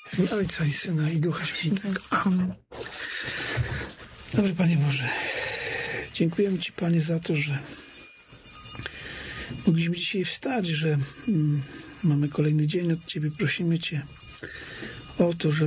W imię Ojca i Syna i Ducha Świętego. Amen. Dobry Panie Boże, dziękujemy Ci, Panie, za to, że mogliśmy dzisiaj wstać, że mamy kolejny dzień od Ciebie. Prosimy Cię o to, że